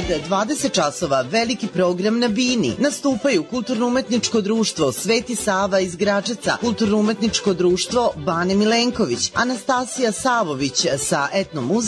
20 časova veliki program na Bini. Nastupaju Kulturno-umetničko društvo Sveti Sava iz Gračaca, Kulturno-umetničko društvo Bane Milenković, Anastasija Savović sa etnomuzikom,